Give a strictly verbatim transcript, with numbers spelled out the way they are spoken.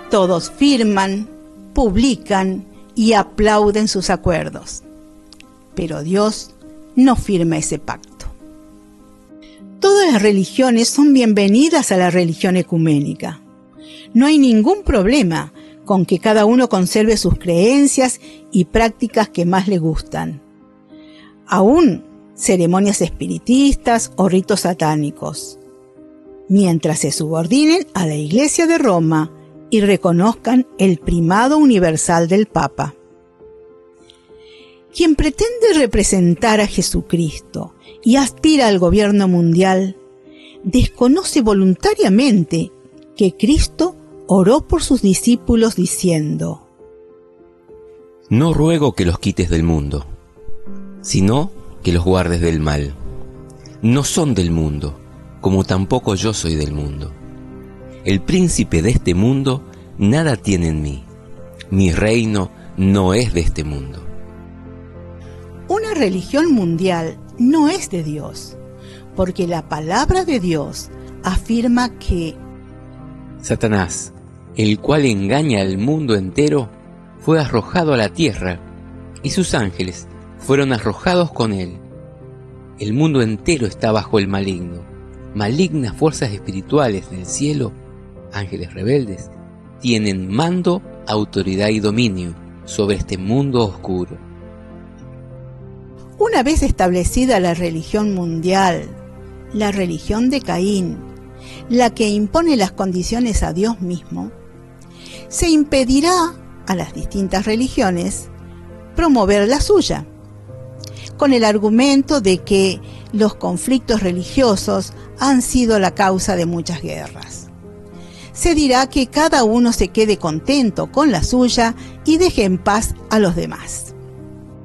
Todos firman, publican y aplauden sus acuerdos. Pero Dios no firma ese pacto. Todas las religiones son bienvenidas a la religión ecuménica. No hay ningún problema con que cada uno conserve sus creencias y prácticas que más le gustan. Aún ceremonias espiritistas o ritos satánicos, mientras se subordinen a la Iglesia de Roma y reconozcan el primado universal del Papa. Quien pretende representar a Jesucristo y aspira al gobierno mundial, desconoce voluntariamente que Cristo oró por sus discípulos diciendo: No ruego que los quites del mundo, sino que los guardes del mal. No son del mundo, como tampoco yo soy del mundo. El príncipe de este mundo nada tiene en mí. Mi reino no es de este mundo. Una religión mundial no es de Dios, porque la palabra de Dios afirma que Satanás, el cual engaña al mundo entero, fue arrojado a la tierra, y sus ángeles fueron arrojados con él. El mundo entero está bajo el maligno. Malignas fuerzas espirituales del cielo, ángeles rebeldes, tienen mando, autoridad y dominio sobre este mundo oscuro. Una vez establecida la religión mundial, la religión de Caín, la que impone las condiciones a Dios mismo, se impedirá a las distintas religiones promover la suya, con el argumento de que los conflictos religiosos han sido la causa de muchas guerras. Se dirá que cada uno se quede contento con la suya y deje en paz a los demás.